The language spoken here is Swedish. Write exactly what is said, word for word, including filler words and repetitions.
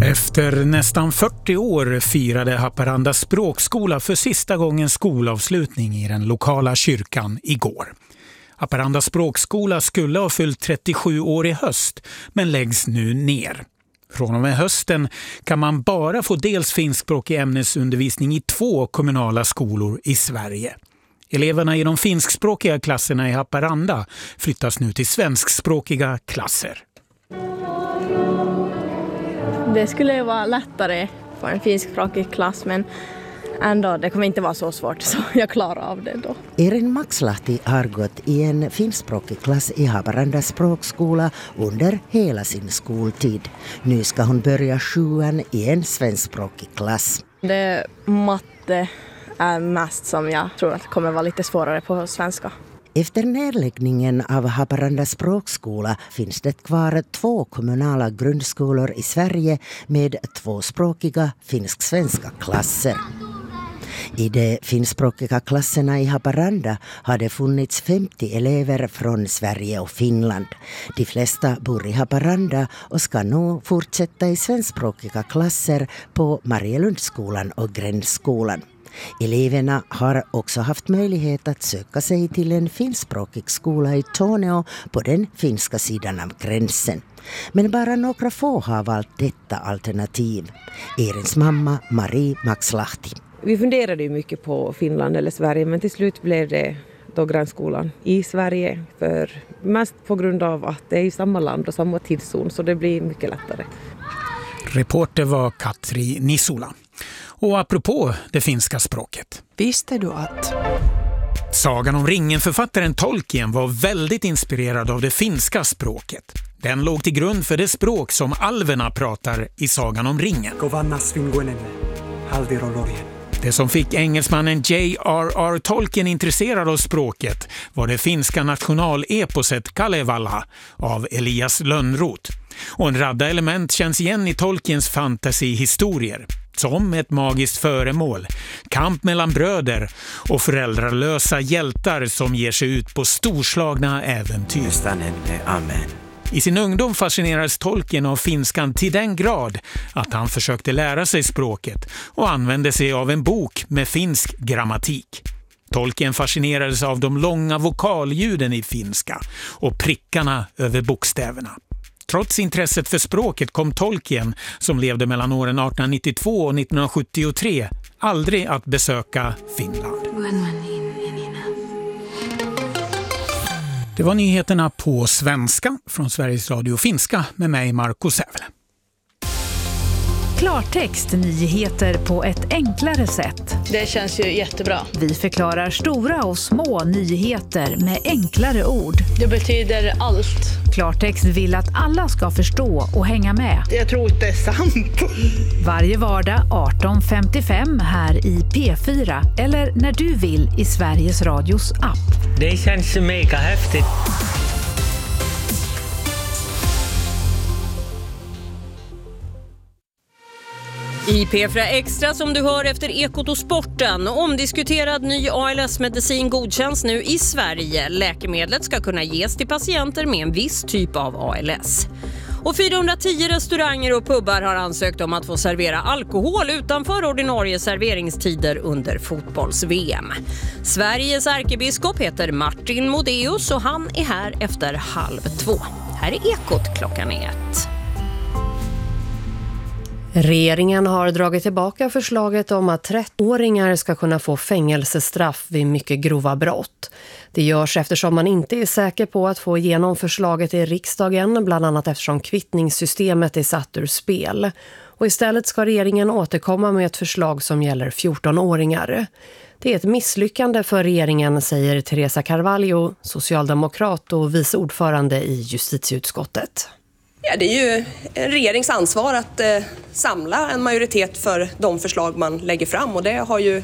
Efter nästan fyrtio år firade Haparanda språkskola för sista gången skolavslutning i den lokala kyrkan igår. Haparanda språkskola skulle ha fyllt trettiosju år i höst, men läggs nu ner. Från och med hösten kan man bara få dels finskspråkig ämnesundervisning i två kommunala skolor i Sverige. Eleverna i de finskspråkiga klasserna i Haparanda flyttas nu till svenskspråkiga klasser. Det skulle vara lättare för en finskspråkig klass, men ändå, det kommer inte vara så svårt, så jag klarar av det då. Erin Maxlahti har gått i en finskspråkig klass i Haparanda språkskola under hela sin skoltid. Nu ska hon börja sjuan i en svenskspråkig klass. Det matte är mest som jag tror att kommer vara lite svårare på svenska. Efter nedläggningen av Haparanda språkskola finns det kvar två kommunala grundskolor i Sverige med tvåspråkiga finsk-svenska klasser. I de finskspråkiga klasserna i Haparanda har det funnits femtio elever från Sverige och Finland. De flesta bor i Haparanda och ska nog fortsätta i svenskspråkiga klasser på Marielundsskolan och Gränsskolan. Eleverna har också haft möjlighet att söka sig till en finskspråkig skola i Torneå på den finska sidan av gränsen. Men bara några få har valt detta alternativ. Erins mamma Marie Maxlahti. Vi funderade ju mycket på Finland eller Sverige, men till slut blev det då Gränsskolan i Sverige. För mest på grund av att det är i samma land och samma tidszon, så det blir mycket lättare. Reporter var Katri Nisula. Och apropå det finska språket. Visste du att... Sagan om ringen-författaren Tolkien var väldigt inspirerad av det finska språket. Den låg till grund för det språk som alverna pratar i Sagan om ringen. Det som fick engelsmannen J R R Tolkien intresserad av språket var det finska nationaleposet Kalevala av Elias Lönnroth. Och en radda element känns igen i Tolkiens fantasyhistorier. Som ett magiskt föremål, kamp mellan bröder och föräldralösa hjältar som ger sig ut på storslagna äventyr. Amen. I sin ungdom fascinerades Tolkien av finskan till den grad att han försökte lära sig språket och använde sig av en bok med finsk grammatik. Tolkien fascinerades av de långa vokalljuden i finska och prickarna över bokstäverna. Trots intresset för språket kom Tolkien, som levde mellan åren arton nittiotvå och nittonhundrasjuttiotre, aldrig att besöka Finland. Det var nyheterna på svenska från Sveriges Radio Finska med mig, Marco Sävle. Klartext, nyheter på ett enklare sätt. Det känns ju jättebra. Vi förklarar stora och små nyheter med enklare ord. Det betyder allt. Klartext vill att alla ska förstå och hänga med. Jag tror inte det är sant. Varje vardag arton femtiofem här i P fyra eller när du vill i Sveriges Radios app. Det känns mega häftigt. I P fyra Extra som du hör efter Ekot och sporten. Omdiskuterad ny A L S-medicin godkänns nu i Sverige. Läkemedlet ska kunna ges till patienter med en viss typ av A L S. Och fyrahundratio restauranger och pubbar har ansökt om att få servera alkohol utanför ordinarie serveringstider under fotbolls-V M. Sveriges ärkebiskop heter Martin Modéus och han är här efter halv två. Här är Ekot klockan ett. Regeringen har dragit tillbaka förslaget om att tretton-åringar ska kunna få fängelsestraff vid mycket grova brott. Det görs eftersom man inte är säker på att få igenom förslaget i riksdagen, bland annat eftersom kvittningssystemet är satt ur spel. Och istället ska regeringen återkomma med ett förslag som gäller fjorton-åringar. Det är ett misslyckande för regeringen, säger Teresa Carvalho, socialdemokrat och vice ordförande i justitieutskottet. Ja, det är ju en regerings ansvar att eh, samla en majoritet för de förslag man lägger fram, och det har ju